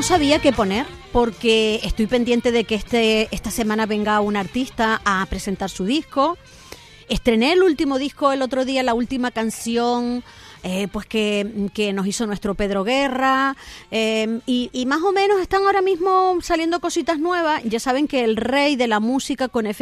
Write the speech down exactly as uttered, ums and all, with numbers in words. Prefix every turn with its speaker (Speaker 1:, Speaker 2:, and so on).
Speaker 1: sabía qué poner porque estoy pendiente de que este, esta semana venga un artista a presentar su disco. Estrené el último disco el otro día, la última canción eh, pues que, que nos hizo nuestro Pedro Guerra, eh, y, y más o menos están ahora mismo saliendo cositas nuevas. Ya saben que el rey de la música con F